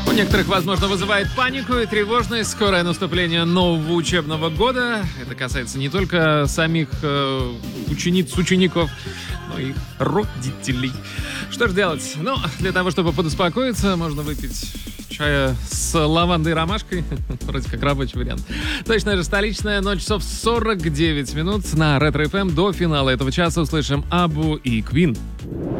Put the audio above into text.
У некоторых, возможно, вызывает панику и тревожность скорое наступление нового учебного года. Это касается не только самих учениц, учеников, но и родителей. Что же делать? Ну, для того, чтобы подуспокоиться, можно выпить чая с лавандой и ромашкой. Вроде как рабочий вариант. Точно же столичная, 0 часов 49 минут на Ретро FM. До финала этого часа услышим Абу и Квин.